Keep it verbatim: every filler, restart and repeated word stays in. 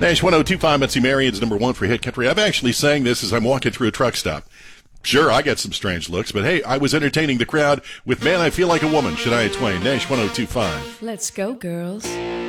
Nash one oh two point five, Betsy Marion's number one for Hit Country. I've actually sang this as I'm walking through a truck stop. Sure, I got some strange looks, but hey, I was entertaining the crowd with Man, I Feel Like a Woman, Shania Twain. Nash one oh two point five. Let's go, girls.